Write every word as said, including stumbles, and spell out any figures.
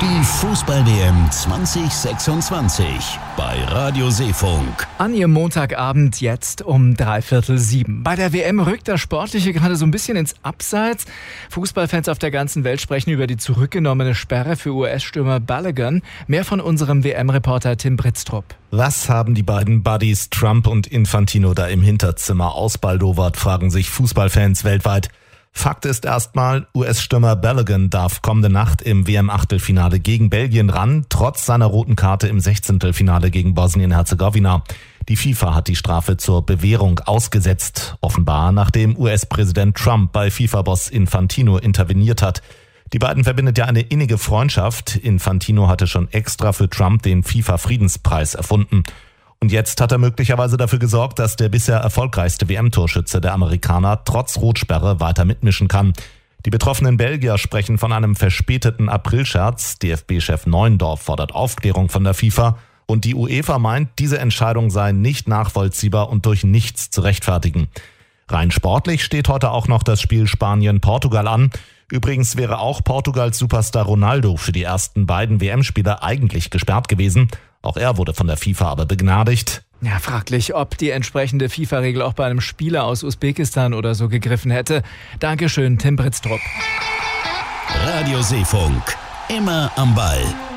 Die Fußball-W M zwanzig sechsundzwanzig bei Radio Seefunk. An Ihrem Montagabend jetzt um dreiviertel sieben. Bei der W M rückt das Sportliche gerade so ein bisschen ins Abseits. Fußballfans auf der ganzen Welt sprechen über die zurückgenommene Sperre für U S-Stürmer Balogun. Mehr von unserem W M-Reporter Tim Britztrup. Was haben die beiden Buddies Trump und Infantino da im Hinterzimmer ausbaldowert, fragen sich Fußballfans weltweit. Fakt ist erstmal, U S-Stürmer Balogun darf kommende Nacht im W M-Achtelfinale gegen Belgien ran, trotz seiner roten Karte im Sechzehntelfinale gegen Bosnien-Herzegowina. Die FIFA hat die Strafe zur Bewährung ausgesetzt, offenbar nachdem U S-Präsident Trump bei FIFA-Boss Infantino interveniert hat. Die beiden verbindet ja eine innige Freundschaft. Infantino hatte schon extra für Trump den FIFA-Friedenspreis erfunden. Und jetzt hat er möglicherweise dafür gesorgt, dass der bisher erfolgreichste W M-Torschütze der Amerikaner trotz Rotsperre weiter mitmischen kann. Die betroffenen Belgier sprechen von einem verspäteten Aprilscherz. D F B-Chef Neuendorf fordert Aufklärung von der FIFA. Und die UEFA meint, diese Entscheidung sei nicht nachvollziehbar und durch nichts zu rechtfertigen. Rein sportlich steht heute auch noch das Spiel Spanien-Portugal an. Übrigens wäre auch Portugals Superstar Ronaldo für die ersten beiden W M-Spiele eigentlich gesperrt gewesen. Auch er wurde von der FIFA aber begnadigt. Ja, fraglich, ob die entsprechende FIFA-Regel auch bei einem Spieler aus Usbekistan oder so gegriffen hätte. Dankeschön, Tim Britztrup. Radio Seefunk, immer am Ball.